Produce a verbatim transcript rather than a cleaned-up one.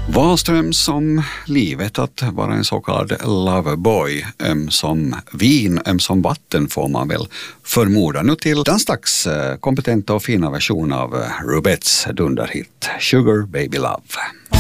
Wahlström som livet att vara en så kallad loverboy, öm som vin, öm som vatten får man väl förmoda. Nu till dansdags kompetenta och fina version av Rubettes dunderhit Sugar Baby Love.